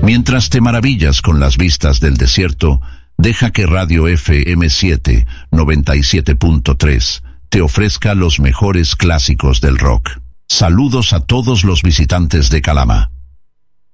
Mientras te maravillas con las vistas del desierto, deja que Radio FM7 97.3 te ofrezca los mejores clásicos del rock. Saludos a todos los visitantes de Calama.